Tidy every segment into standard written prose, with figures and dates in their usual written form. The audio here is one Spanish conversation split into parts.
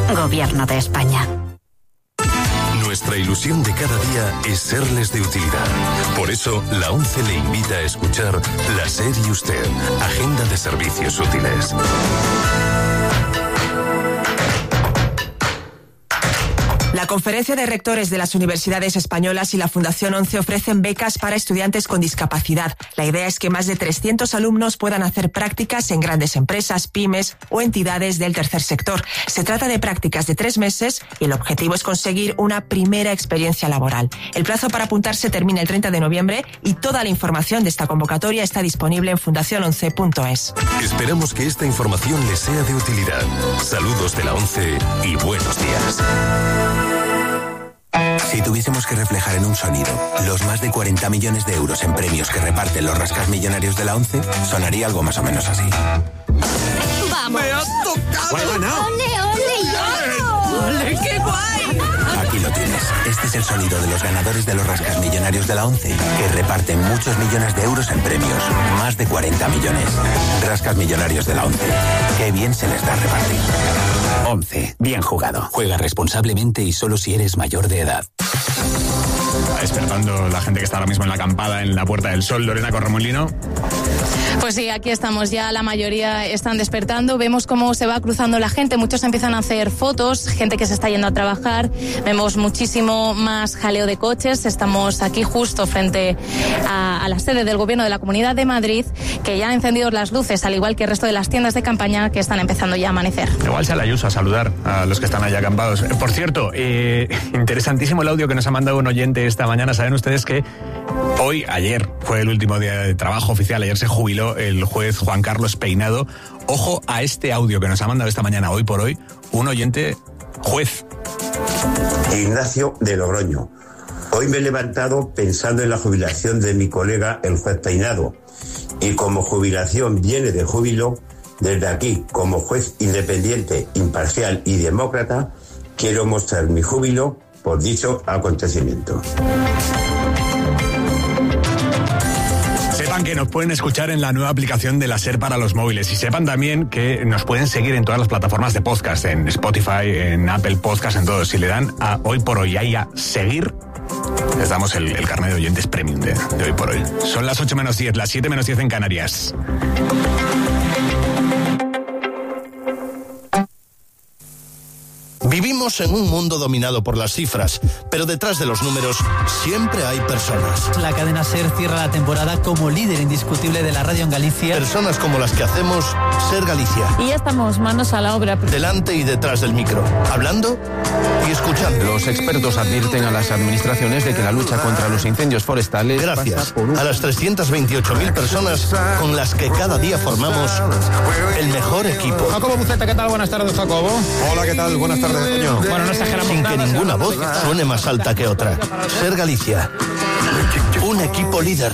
Gobierno de España. Nuestra ilusión de cada día es serles de utilidad. Por eso, la ONCE le invita a escuchar La SER y Usted, Agenda de Servicios Útiles. La Conferencia de Rectores de las Universidades Españolas y la Fundación ONCE ofrecen becas para estudiantes con discapacidad. La idea es que más de 300 alumnos puedan hacer prácticas en grandes empresas, pymes o entidades del tercer sector. Se trata de prácticas de 3 meses y el objetivo es conseguir una primera experiencia laboral. El plazo para apuntarse termina el 30 de noviembre y toda la información de esta convocatoria está disponible en fundaciononce.es. Esperamos que esta información les sea de utilidad. Saludos de la ONCE y buenos días. Si tuviésemos que reflejar en un sonido los más de 40 millones de euros en premios que reparten los rascasmillonarios de la ONCE, sonaría algo más o menos así. ¡Vamos! ¡Me has tocado! ¿Cuál ha ganado? ¡Ole, ole! ¡Ole, qué guay! Aquí lo tienes. Este es el sonido de los ganadores de los rascasmillonarios de la ONCE, que reparten muchos millones de euros en premios. Más de 40 millones. Rascasmillonarios de la ONCE. Qué bien se les da repartir. ONCE. Bien jugado. Juega responsablemente y solo si eres mayor de edad. Está despertando la gente que está ahora mismo en la acampada en la Puerta del Sol. Lorena Corremolino. Pues sí, aquí estamos ya, la mayoría están despertando, vemos cómo se va cruzando la gente, muchos empiezan a hacer fotos, gente que se está yendo a trabajar, vemos muchísimo más jaleo de coches, estamos aquí justo frente a la sede del Gobierno de la Comunidad de Madrid, que ya han encendido las luces, al igual que el resto de las tiendas de campaña que están empezando ya a amanecer. Igual sale Ayuso a saludar a los que están allá acampados. Por cierto, interesantísimo el audio que nos ha mandado un oyente esta mañana. Saben ustedes que ayer fue el último día de trabajo oficial, ayer se jubiló el juez Juan Carlos Peinado. Ojo a este audio que nos ha mandado esta mañana, hoy por hoy, un oyente juez. Ignacio de Logroño. Hoy me he levantado pensando en la jubilación de mi colega el juez Peinado. Y como jubilación viene de júbilo, desde aquí, como juez independiente, imparcial y demócrata, quiero mostrar mi júbilo por dicho acontecimiento. Sepan que nos pueden escuchar en la nueva aplicación de la SER para los móviles y sepan también que nos pueden seguir en todas las plataformas de podcast, en Spotify, en Apple Podcast, en todos. Si le dan a Hoy por Hoy ahí a seguir, les damos el carnet de oyentes premium de Hoy por Hoy. Son las 8 menos 10, las 7 menos 10 en Canarias. Vivimos en un mundo dominado por las cifras, pero detrás de los números siempre hay personas. La cadena SER cierra la temporada como líder indiscutible de la radio en Galicia. Personas como las que hacemos SER Galicia. Y ya estamos manos a la obra. Delante y detrás del micro, hablando y escuchando. Los expertos advierten a las administraciones de que la lucha contra los incendios forestales... Gracias a las 328.000 personas con las que cada día formamos el mejor equipo. Jacobo Buceta, ¿qué tal? Buenas tardes, Jacobo. Hola, ¿qué tal? Buenas tardes. Bueno, no exageramos. Sin que ninguna voz suene más alta que otra. SER Galicia. Un equipo líder.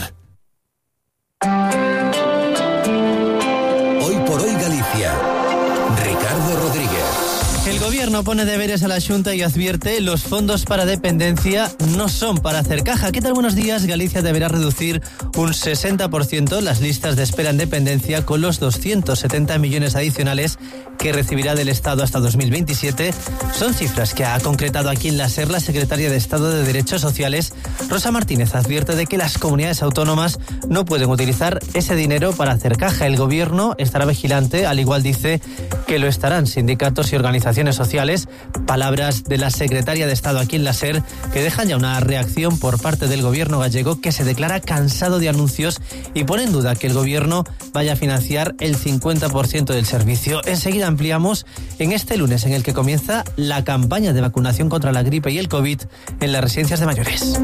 Hoy por Hoy Galicia. Ricardo Rodríguez. El gobierno pone deberes a la Xunta y advierte los fondos para dependencia no son para hacer caja. ¿Qué tal? Buenos días. Galicia deberá reducir un 60% las listas de espera en dependencia con los 270 millones adicionales que recibirá del Estado hasta 2027. Son cifras que ha concretado aquí en la SER la secretaria de Estado de Derechos Sociales, Rosa Martínez. Advierte de que las comunidades autónomas no pueden utilizar ese dinero para hacer caja. El gobierno estará vigilante, al igual dice que lo estarán sindicatos y organizaciones sociales. Palabras de la secretaria de Estado aquí en la SER, que dejan ya una reacción por parte del gobierno gallego, que se declara cansado de anuncios y pone en duda que el gobierno vaya a financiar el 50% del servicio. Enseguida ampliamos en este lunes en el que comienza la campaña de vacunación contra la gripe y el COVID en las residencias de mayores.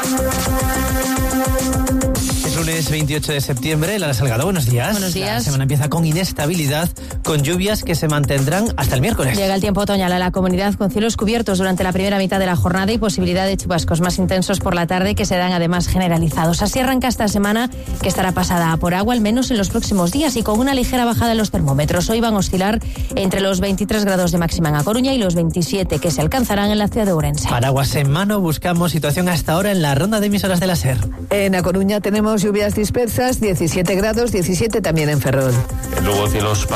Lunes 28 de septiembre, Lara Salgado, buenos días. Buenos días. La semana empieza con inestabilidad, con lluvias que se mantendrán hasta el miércoles. Llega el tiempo otoñal a la comunidad con cielos cubiertos durante la primera mitad de la jornada y posibilidad de chubascos más intensos por la tarde que se dan además generalizados. Así arranca esta semana que estará pasada por agua al menos en los próximos días y con una ligera bajada en los termómetros. Hoy van a oscilar entre los 23 grados de máxima en A Coruña y los 27 que se alcanzarán en la ciudad de Ourense. Paraguas en mano, buscamos situación hasta ahora en la ronda de emisoras de la SER. En A Coruña tenemos lluvias dispersas, 17 grados, 17 también en Ferrol. En Lugo, cielos parcialmente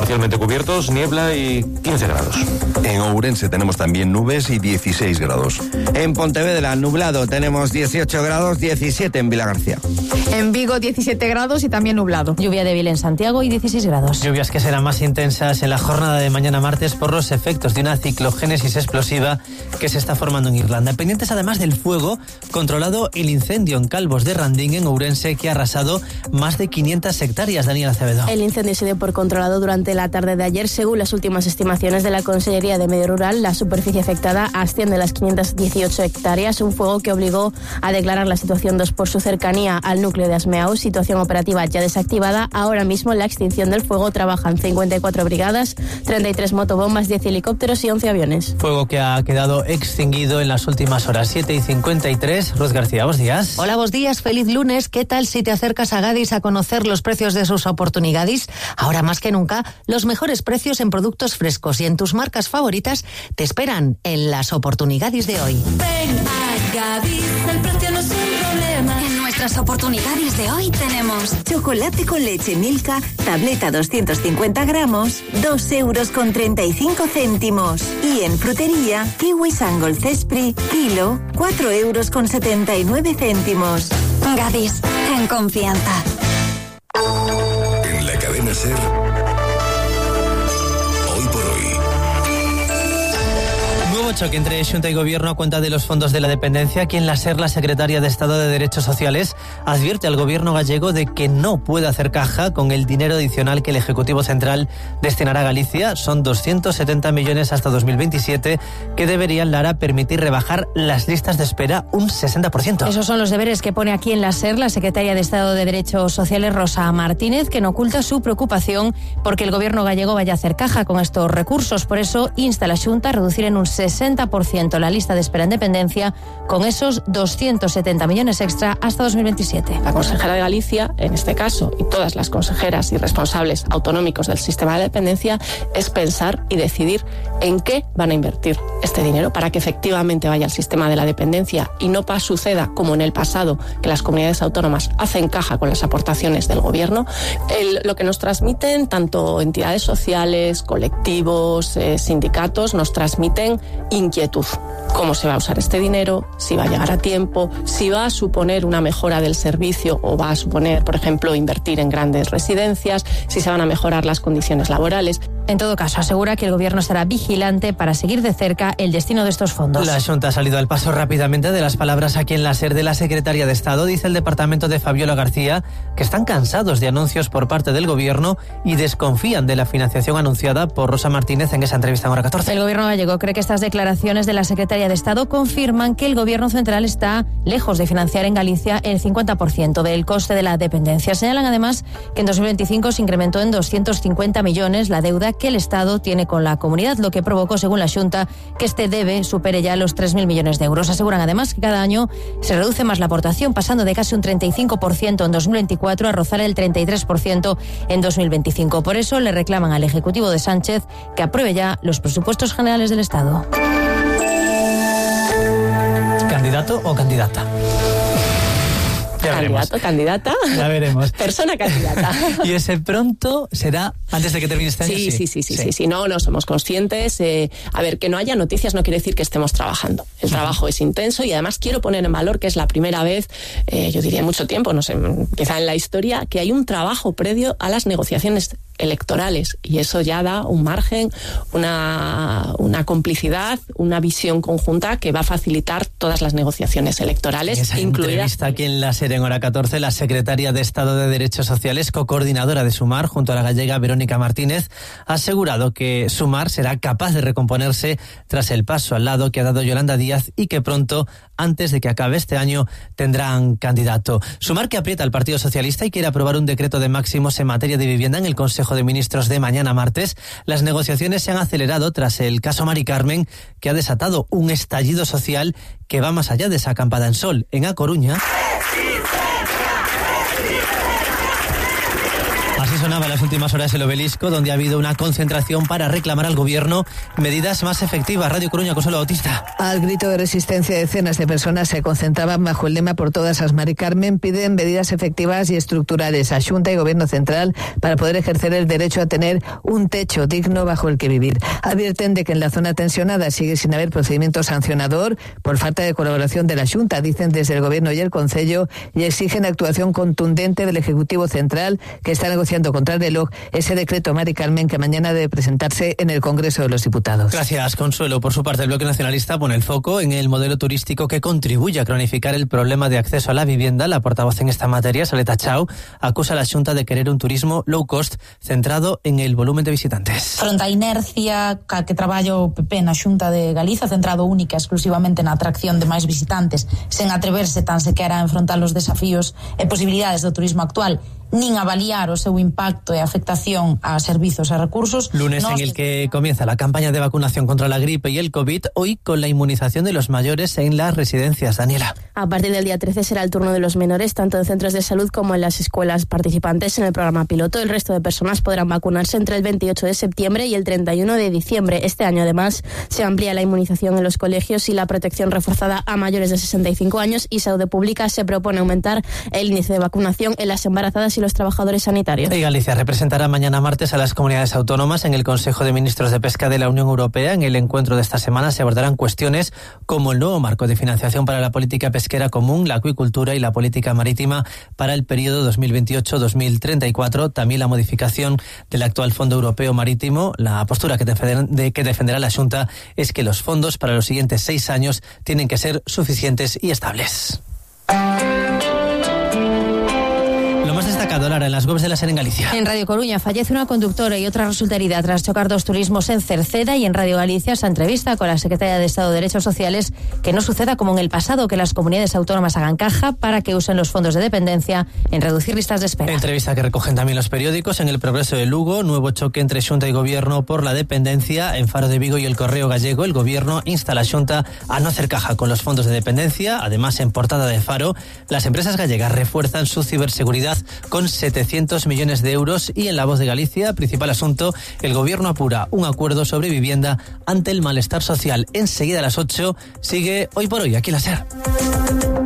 cubiertos, niebla y 15 grados. En Ourense tenemos también nubes y 16 grados. En Pontevedra, nublado, tenemos 18 grados, 17 en Vilagarcía. En Vigo, 17 grados y también nublado. Lluvia débil en Santiago y 16 grados. Lluvias que serán más intensas en la jornada de mañana martes por los efectos de una ciclogénesis explosiva que se está formando en Irlanda. Pendientes además del fuego controlado el incendio en Calvos de Randín, en Ourense, que ha arrasado más de 500 hectáreas. Daniel Acevedo. El incendio se dio por controlado durante la tarde de ayer. Según las últimas estimaciones de la Consellería de Medio Rural, la superficie afectada asciende a las 518 hectáreas, un fuego que obligó a declarar la situación 2 por su cercanía al núcleo de Asmeao, situación operativa ya desactivada. Ahora mismo en la extinción del fuego trabajan 54 brigadas, 33 motobombas, 10 helicópteros y 11 aviones. Fuego que ha quedado extinguido en las últimas horas. 7:53. Ruth García, buenos días. Hola, buenos días, feliz lunes. ¿Qué tal si te acercas a Gadis a conocer los precios de sus oportunidades? Ahora más que nunca, los mejores precios en productos frescos y en tus marcas favoritas te esperan en las oportunidades de hoy. Ven a Gadis, el precio no es un problema. En nuestras oportunidades de hoy tenemos chocolate con leche Milka, tableta 250 gramos, 2,35 €. Y en frutería, kiwi Sangol Cespri, kilo, 4,79 €. Gadis, en confianza. En la cadena SER, hoy por hoy. Nuevo choque entre Xunta y Gobierno a cuenta de los fondos de la dependencia. Aquí en la SER, la secretaria de Estado de Derechos Sociales advierte al Gobierno gallego de que no puede hacer caja con el dinero adicional que el Ejecutivo Central destinará a Galicia. Son 270 millones hasta 2027 que deberían, Lara, permitir rebajar las listas de espera un 60%. Esos son los deberes que pone aquí en la SER la secretaria de Estado de Derechos Sociales, Rosa Martínez, que no oculta su preocupación porque el Gobierno gallego vaya a hacer caja con estos recursos. Por eso insta a la Xunta a reducir en un 60% la lista de espera en dependencia con esos 270 millones extra hasta 2027. La consejera de Galicia, en este caso, y todas las consejeras y responsables autonómicos del sistema de dependencia, es pensar y decidir en qué van a invertir este dinero para que efectivamente vaya al sistema de la dependencia y no suceda como en el pasado, que las comunidades autónomas hacen caja con las aportaciones del gobierno. Lo que nos transmiten tanto entidades sociales, colectivos, sindicatos, nos transmiten inquietud. ¿Cómo se va a usar este dinero? Si va a llegar a tiempo, si va a suponer una mejora del servicio o va a suponer, por ejemplo, invertir en grandes residencias, si se van a mejorar las condiciones laborales. En todo caso, asegura que el Gobierno estará vigilante para seguir de cerca el destino de estos fondos. La Xunta ha salido al paso rápidamente de las palabras aquí en la SER de la secretaria de Estado. Dice el departamento de Fabiola García que están cansados de anuncios por parte del Gobierno y desconfían de la financiación anunciada por Rosa Martínez en esa entrevista en Hora 14. El Gobierno gallego cree que estas declaraciones de la secretaria de Estado confirman que el Gobierno central está lejos de financiar en Galicia el 50% del coste de la dependencia. Señalan además que en 2025 se incrementó en 250 millones la deuda que el Estado tiene con la comunidad, lo que provocó, según la Xunta, que este debe supere ya los 3.000 millones de euros. Aseguran además que cada año se reduce más la aportación, pasando de casi un 35% en 2024 a rozar el 33% en 2025. Por eso le reclaman al Ejecutivo de Sánchez que apruebe ya los presupuestos generales del Estado. ¿Candidato o candidata? Candidato, candidata. Ya veremos. Persona candidata. ¿Y ese pronto será antes de que termine este año? Sí. No somos conscientes. A ver, que no haya noticias no quiere decir que estemos trabajando. El trabajo es intenso y además quiero poner en valor que es la primera vez, yo diría mucho tiempo, no sé, quizá en la historia, que hay un trabajo previo a las negociaciones electorales y eso ya da un margen, una complicidad, una visión conjunta que va a facilitar todas las negociaciones electorales, esa incluidas. Entrevista aquí en la SER en Hora 14, la secretaria de Estado de Derechos Sociales, cocoordinadora de Sumar, junto a la gallega Verónica Martínez, ha asegurado que Sumar será capaz de recomponerse tras el paso al lado que ha dado Yolanda Díaz y que pronto, antes de que acabe este año, tendrán candidato. Sumar que aprieta al Partido Socialista y quiere aprobar un decreto de máximos en materia de vivienda en el Consejo de Ministros de mañana martes. Las negociaciones se han acelerado tras el caso Mari Carmen, que ha desatado un estallido social que va más allá de esa acampada en Sol. En A Coruña, así sonaba en las últimas horas el Obelisco, donde ha habido una concentración para reclamar al gobierno medidas más efectivas. Radio Coruña, Consuelo Bautista. Al grito de resistencia, decenas de personas se concentraban bajo el lema "Por todas as Mari Carmen". Piden medidas efectivas y estructurales a Xunta y Gobierno Central para poder ejercer el derecho a tener un techo digno bajo el que vivir. Advierten de que en la zona tensionada sigue sin haber procedimiento sancionador por falta de colaboración de la Xunta, dicen desde el Gobierno y el Concello, y exigen actuación contundente del Ejecutivo Central, que está negociando contra el reloj ese decreto Mari Carmen que mañana debe presentarse en el Congreso de los Diputados. Gracias, Consuelo. Por su parte, el Bloque Nacionalista pone el foco en el modelo turístico que contribuye a cronificar el problema de acceso a la vivienda. La portavoz en esta materia, Soleta Chao, acusa a la Xunta de querer un turismo low cost centrado en el volumen de visitantes. Fronte a inercia que traballa o PP na Xunta de Galiza, centrado única e exclusivamente na atracción de máis visitantes, sen atreverse tan sequera a enfrontar os desafíos e posibilidades do turismo actual, nin avaliar o seu impacto e afectación a servizos e recursos. Lunes en el que comienza la campaña de vacunación contra la gripe y el COVID, hoy con la inmunización de los mayores en las residencias. Daniela. A partir del día 13 será el turno de los menores, tanto en centros de salud como en las escuelas participantes en el programa piloto. El resto de personas podrán vacunarse entre el 28 de septiembre y el 31 de diciembre. Este año, además, se amplía la inmunización en los colegios y la protección reforzada a mayores de 65 años, y Salud Pública se propone aumentar el índice de vacunación en las embarazadas y los trabajadores sanitarios. Y Galicia representará mañana martes a las comunidades autónomas en el Consejo de Ministros de Pesca de la Unión Europea. En el encuentro de esta semana se abordarán cuestiones como el nuevo marco de financiación para la política pesquera común, la acuicultura y la política marítima para el periodo 2028-2034. También la modificación del actual Fondo Europeo Marítimo. La postura que defenderá la Xunta es que los fondos para los siguientes 6 años tienen que ser suficientes y estables. Destacado, Lara, en las webs de la SER en Galicia. En Radio Coruña fallece una conductora y otra resulta herida tras chocar dos turismos en Cerceda, y en Radio Galicia se entrevista con la secretaria de Estado de Derechos Sociales que no suceda como en el pasado, que las comunidades autónomas hagan caja para que usen los fondos de dependencia en reducir listas de espera. Entrevista que recogen también los periódicos. En El Progreso de Lugo, nuevo choque entre Xunta y Gobierno por la dependencia. En Faro de Vigo y El Correo Gallego, el Gobierno insta a la Xunta a no hacer caja con los fondos de dependencia. Además, en portada de Faro, las empresas gallegas refuerzan su ciberseguridad con 700 millones de euros. Y en La Voz de Galicia, principal asunto, el Gobierno apura un acuerdo sobre vivienda ante el malestar social. Enseguida a las 8 sigue Hoy por Hoy, aquí la SER.